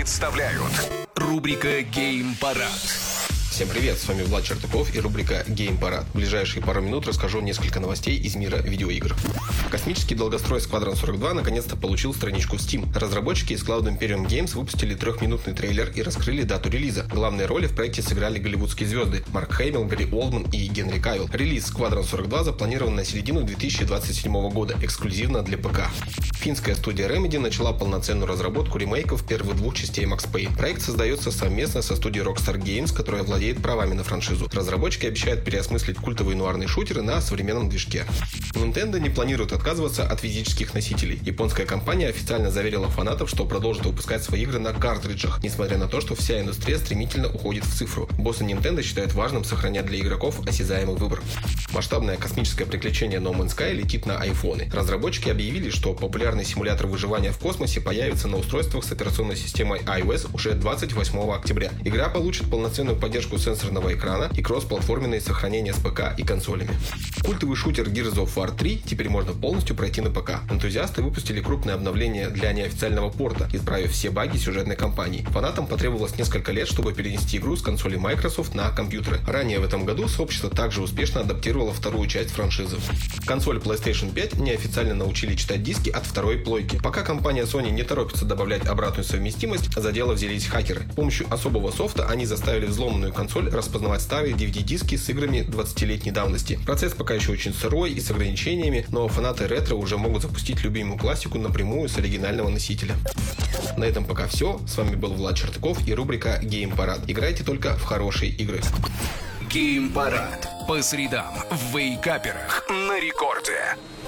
представляют рубрика «Геймпарад». Всем привет, с вами Влад Чертаков и рубрика «Геймпарад». В ближайшие пару минут расскажу несколько новостей из мира видеоигр. Космический долгострой Squadron 42 наконец-то получил страничку в Steam. Разработчики из Cloud Imperium Games выпустили трехминутный трейлер и раскрыли дату релиза. Главные роли в проекте сыграли голливудские звезды Марк Хэмилл, Гарри Олдман и Генри Кавилл. Релиз Squadron 42 запланирован на середину 2027 года, эксклюзивно для ПК. Финская студия Remedy начала полноценную разработку ремейков первых двух частей Max Payne. Проект создается совместно со студией Rockstar Games, которая владеет правами на франшизу. Разработчики обещают переосмыслить культовые нуарные шутеры на современном движке. Nintendo не планирует отказываться от физических носителей. Японская компания официально заверила фанатов, что продолжит выпускать свои игры на картриджах, несмотря на то, что вся индустрия стремительно уходит в цифру. Боссы Nintendo считают важным сохранять для игроков осязаемый выбор. Масштабное космическое приключение No Man's Sky летит на айфоны. Разработчики объявили, что популярный симулятор выживания в космосе появится на устройствах с операционной системой iOS уже 28 октября. Игра получит полноценную поддержку сенсорного экрана и кросс-платформенное сохранение с ПК и консолями. Культовый шутер Gears of War 3 теперь можно полностью пройти на ПК. Энтузиасты выпустили крупное обновление для неофициального порта, исправив все баги сюжетной кампании. Фанатам потребовалось несколько лет, чтобы перенести игру с консоли Microsoft на компьютеры. Ранее в этом году сообщество также успешно адаптировало вторую часть франшизы. Консоль PlayStation 5 неофициально научили читать диски от второй плойки. Пока компания Sony не торопится добавлять обратную совместимость, за дело взялись хакеры. С помощью особого софта они заставили взломанную консоль распознавать старые DVD-диски с играми 20-летней давности. Процесс пока еще очень сырой и с ограничениями, но фанаты ретро уже могут запустить любимую классику напрямую с оригинального носителя. На этом пока все. С вами был Влад Чертаков и рубрика «Геймпарад». Играйте только в хорошие игры. Геймпарад. По средам в вейкаперах на рекорде.